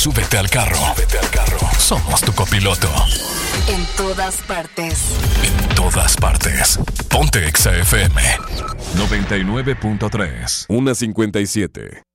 Súbete al carro. Somos tu copiloto. En todas partes. En todas partes. Ponte Exa FM 99.3. 1:57.